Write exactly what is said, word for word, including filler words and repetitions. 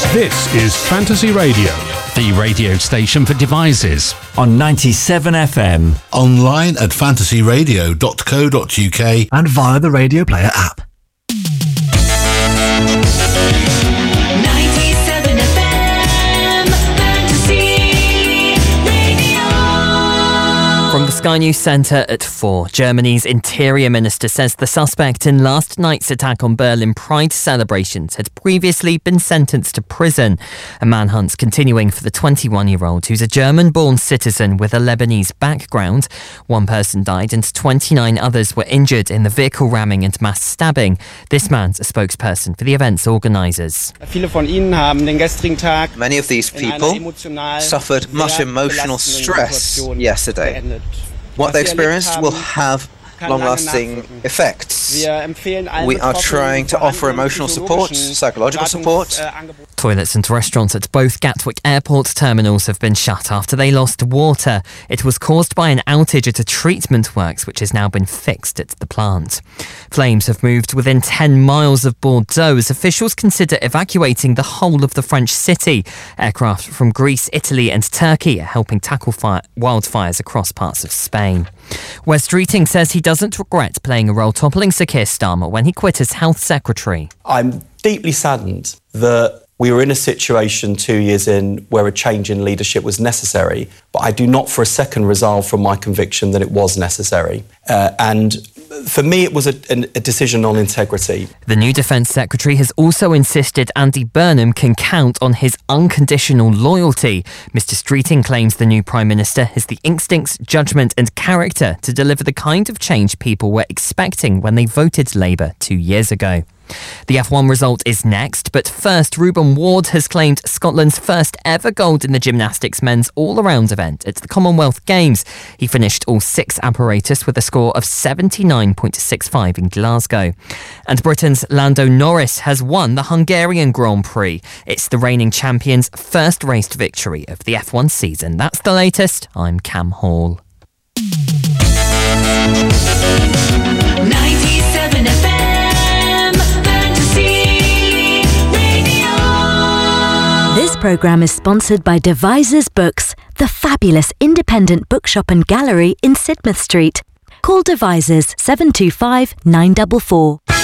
This is Fantasy Radio, the radio station for devices. On ninety-seven F M. Online at fantasy radio dot co dot uk. And via the Radio Player app. ninety-seven F M, Fantasy Radio. From the Sky News Centre at four, Germany's Interior Minister says the suspect in last night's attack on Berlin Pride celebrations had previously been sentenced to prison. A manhunt's continuing for the twenty-one-year-old, who's a German-born citizen with a Lebanese background. One person died and twenty-nine others were injured in the vehicle ramming and mass stabbing. This man's a spokesperson for the event's organisers. Many of these people suffered much emotional stress yesterday. What they experienced will have long-lasting effects. We are trying to offer emotional support, psychological support. Toilets and restaurants at both Gatwick Airport terminals have been shut after they lost water. It was caused by an outage at a treatment works, which has now been fixed at the plant. Flames have moved within ten miles of Bordeaux as officials consider evacuating the whole of the French city. Aircraft from Greece, Italy and Turkey are helping tackle fire- wildfires across parts of Spain. Wes Streeting says he doesn't regret playing a role toppling Sir Keir Starmer when he quit as Health Secretary. I'm deeply saddened that we were in a situation two years in where a change in leadership was necessary, but I do not for a second resolve from my conviction that it was necessary. Uh, and for me, it was a, a decision on integrity. The new Defence Secretary has also insisted Andy Burnham can count on his unconditional loyalty. Mister Streeting claims the new Prime Minister has the instincts, judgment and character to deliver the kind of change people were expecting when they voted Labour two years ago. The F one result is next, but first, Reuben Ward has claimed Scotland's first ever gold in the gymnastics men's all-around event at the Commonwealth Games. He finished all six apparatus with a score of seventy-nine point six five in Glasgow. And Britain's Lando Norris has won the Hungarian Grand Prix. It's the reigning champion's first raced victory of the F one season. That's the latest. I'm Cam Hall. ninety-seven F M. This programme is sponsored by Devisers Books, the fabulous independent bookshop and gallery in Sidmouth Street. Call Devisers seven two five nine four four.